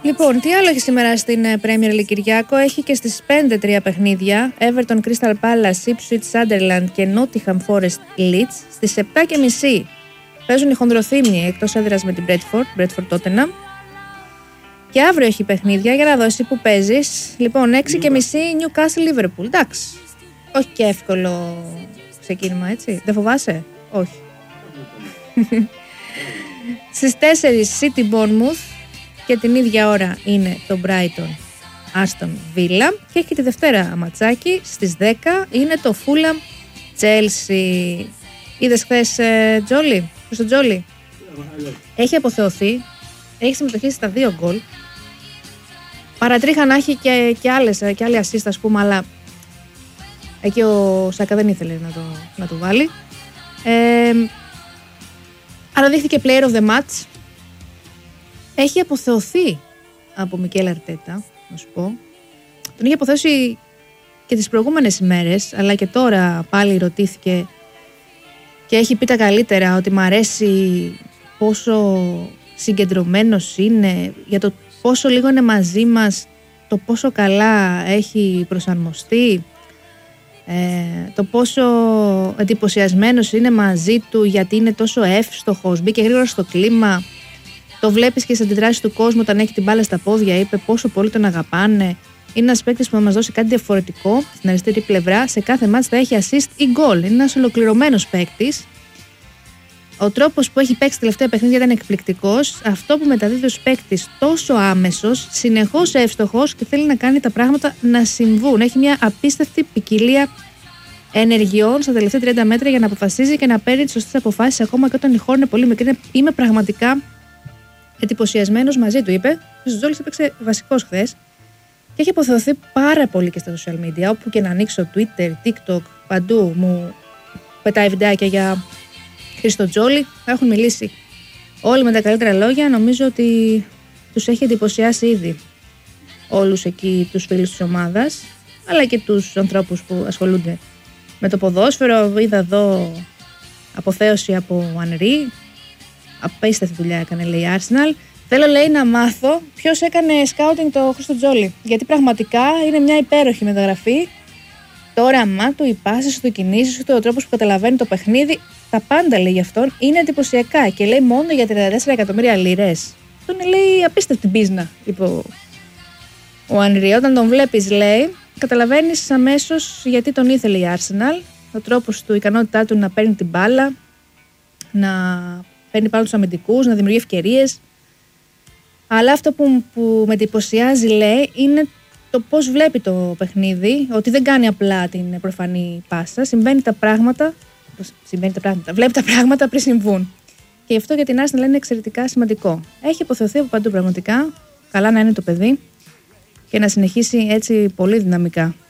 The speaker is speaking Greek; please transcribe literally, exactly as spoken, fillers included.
Λοιπόν, τι άλλο έχει σήμερα στην Premier League, Κυριάκο? Έχει και στις πέντε τρία παιχνίδια. Everton, Crystal Palace, Ipswich, Sunderland και Nottingham Forest Leeds. Στις επτά και μισή παίζουν οι χονδροθύμιοι εκτός έδρας με την Bradford, Bradford Tottenham. Και αύριο έχει παιχνίδια, για να δω εσύ που παίζεις. Λοιπόν, έξι και μισή Newcastle Liverpool. Εντάξει. Όχι και εύκολο ξεκίνημα, έτσι. Δεν φοβάσαι? Όχι. Στις τέσσερις City Bournemouth και την ίδια ώρα είναι το Brighton Aston Villa. Και έχει και τη Δευτέρα ματσάκι. Στις δέκα είναι το Fulham Chelsea. Είδες χθες ε, Τζόλι, προς τον Τζόλι? Έχει αποθεωθεί. Έχει συμμετοχή στα δύο γκολ. Παρατρίχα να έχει και, και, άλλες, και άλλη assist, ας πούμε, αλλά εκεί ο Σάκα δεν ήθελε να το, να το βάλει. Ε, αναδείχθηκε player of the match. Έχει αποθεωθεί από Μικέλ Αρτέτα, να σου πω. Τον είχε αποθεώσει και τις προηγούμενες ημέρες, αλλά και τώρα πάλι ρωτήθηκε και έχει πει τα καλύτερα, ότι μ' αρέσει πόσο συγκεντρωμένος είναι, για το πόσο λίγο είναι μαζί μας, το πόσο καλά έχει προσαρμοστεί, ε, το πόσο εντυπωσιασμένος είναι μαζί του, γιατί είναι τόσο εύστοχος, μπήκε γρήγορα στο κλίμα, το βλέπεις και στις αντιδράσεις του κόσμου όταν έχει την μπάλα στα πόδια, είπε πόσο πολύ τον αγαπάνε. Είναι ένας παίκτης που θα μας δώσει κάτι διαφορετικό στην αριστερή πλευρά, σε κάθε μάτς θα έχει assist ή goal, είναι ένας ολοκληρωμένος παίκτης. Ο τρόπος που έχει παίξει τελευταία παιχνίδια ήταν εκπληκτικός. Αυτό που μεταδίδει ως παίκτης τόσο άμεσος, συνεχώς εύστοχος και θέλει να κάνει τα πράγματα να συμβούν. Έχει μια απίστευτη ποικιλία ενεργειών στα τελευταία τριάντα μέτρα για να αποφασίζει και να παίρνει τις σωστές αποφάσεις, ακόμα και όταν η χώρα είναι πολύ μικρή. Είμαι πραγματικά εντυπωσιασμένος μαζί του, είπε. Ο Τζόλις έπαιξε βασικός χθες και έχει αποθεωθεί πάρα πολύ και στα social media. Όπου και να ανοίξω Twitter, TikTok, παντού μου πετάει βιντεάκια για Χρήστο Τζόλι. Έχουν μιλήσει όλοι με τα καλύτερα λόγια. Νομίζω ότι τους έχει εντυπωσιάσει ήδη όλους εκεί τους φίλους της ομάδας, αλλά και τους ανθρώπους που ασχολούνται με το ποδόσφαιρο. Είδα εδώ αποθέωση από Ανρί. Απίστευτη δουλειά έκανε, λέει, η Arsenal. Θέλω, λέει, να μάθω ποιος έκανε σκάουτινγκ το Χρήστο Τζόλι. Γιατί πραγματικά είναι μια υπέροχη μεταγραφή. Το όραμά του, οι πάσεις του, οι κινήσεις του, ο τρόπος που καταλαβαίνει το παιχνίδι, τα πάντα, λέει, γι' αυτόν είναι εντυπωσιακά. Και λέει μόνο για τριάντα τέσσερα εκατομμύρια λίρες. Αυτό είναι, λέει, απίστευτη μπίζνα, είπε ο, ο Ανρί. Όταν τον βλέπεις, λέει, καταλαβαίνεις αμέσως γιατί τον ήθελε η Arsenal. Ο τρόπος του, η ικανότητά του να παίρνει την μπάλα, να παίρνει πάνω τους αμυντικούς, να δημιουργεί ευκαιρίες. Αλλά αυτό που, που με εντυπωσιάζει, λέει, είναι το πώς βλέπει το παιχνίδι, ότι δεν κάνει απλά την προφανή πάσα, συμβαίνει τα πράγματα, συμβαίνει τα πράγματα, βλέπει τα πράγματα πριν συμβούν. Και αυτό για την Arsenal είναι εξαιρετικά σημαντικό. Έχει αποθεωθεί από παντού πραγματικά, καλά να είναι το παιδί και να συνεχίσει έτσι πολύ δυναμικά.